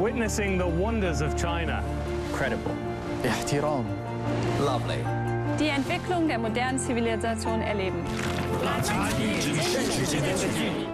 witnessing the wonders of China. Incredible. احترام. Lovely. Die Entwicklung der modernen Zivilisation erleben.